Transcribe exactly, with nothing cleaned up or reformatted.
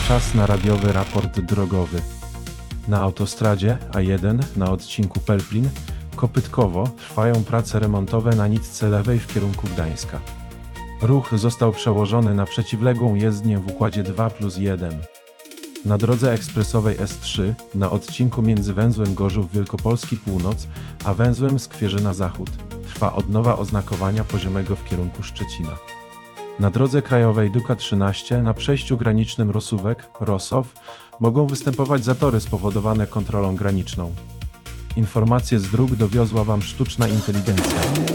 Czas na radiowy raport drogowy. Na autostradzie A jeden na odcinku Pelplin-Kopytkowo trwają prace remontowe na nitce lewej w kierunku Gdańska. Ruch został przełożony na przeciwległą jezdnię w układzie dwa plus jeden. Na drodze ekspresowej S trzy na odcinku między węzłem Gorzów Wielkopolski Północ a węzłem Skwierzyna Zachód trwa odnowa oznakowania poziomego w kierunku Szczecina. Na drodze krajowej Duka trzynaście na przejściu granicznym Rosówek-Rosow mogą występować zatory spowodowane kontrolą graniczną. Informacje z dróg dowiozła Wam sztuczna inteligencja.